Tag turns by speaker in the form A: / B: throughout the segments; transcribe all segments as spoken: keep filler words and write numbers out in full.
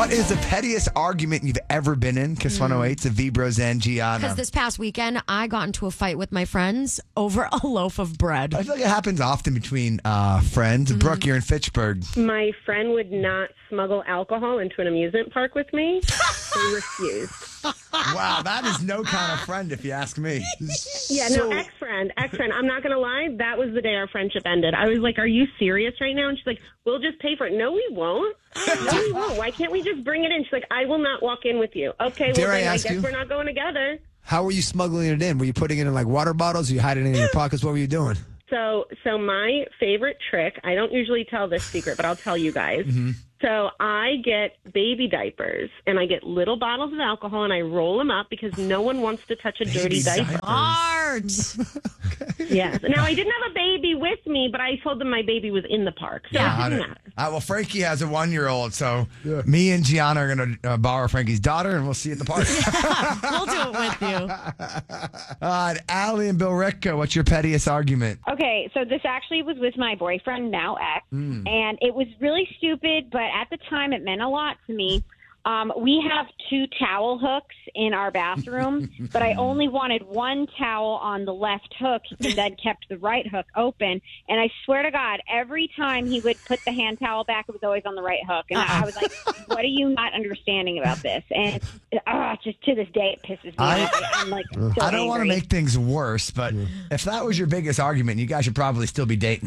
A: What is the pettiest argument you've ever been in? Kiss one oh eight to Vibros and Gianna.
B: Because this past weekend, I got into a fight with my friends over a loaf of bread.
A: I feel like it happens often between uh, friends. Mm-hmm. Brooke, you're in Fitchburg.
C: My friend would not smuggle alcohol into an amusement park with me. He refused.
A: Wow, that is no kind of friend, if you ask me.
C: Yeah,
A: So-
C: no, ex-friend, ex-friend. I'm not going to lie. That was the day our friendship ended. I was like, are you serious right now? And she's like, we'll just pay for it. No, we won't. No, we won't. Why can't we just bring it in? She's like, I will not walk in with you. Okay, well,
D: Dare I
C: then I,
D: ask
C: guess
D: you?
C: we're not going together.
D: How were you smuggling it in? Were you putting it in like water bottles? Or you hiding it in your pockets? What were you doing?
C: So, so my favorite trick, I don't usually tell this secret, but I'll tell you guys.
D: Mm-hmm.
C: So I get baby diapers and I get little bottles of alcohol and I roll them up because no one wants to touch a dirty diaper.
B: Art.
C: Yes. Now, I didn't have a baby with me, but I told them my baby was in the park. So
A: Yeah,
C: it didn't matter.
A: Uh, well, Frankie has a one-year-old, so me and Gianna are going to uh, borrow Frankie's daughter, and we'll see you at the party.
B: We'll do it with you.
A: uh, Allie and Bill Ritka, what's your pettiest argument?
E: Okay, so this actually was with my boyfriend, now ex,
A: Mm.
E: and it was really stupid, but at the time it meant a lot to me. Um, we have two towel hooks in our bathroom, but I only wanted one towel on the left hook and then kept the right hook open. And I swear to God, every time he would put the hand towel back, it was always on the right hook. And I, I was like, what are you not understanding about this? And uh, just to this day, it pisses me
A: I-
E: off. I'm like, so
A: I don't want to
E: angry.
A: make things worse, but if that was your biggest argument, you guys should probably still be dating.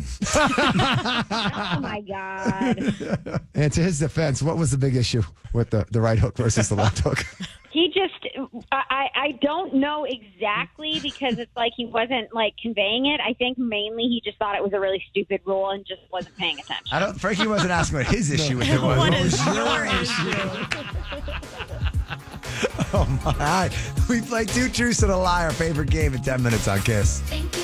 E: Oh, my God.
D: And to his defense, what was the big issue with the, the right hook versus the left hook?
E: He just, I, I don't know exactly because it's like he wasn't like conveying it. I think mainly he just thought it was a really stupid rule and just wasn't paying attention.
A: I don't. Frankie wasn't asking what his issue was.
B: What
A: What
B: is
A: was
B: your issue?
A: Oh my! We played Two Truths and a Lie, our favorite game in ten minutes on Kiss.
F: Thank you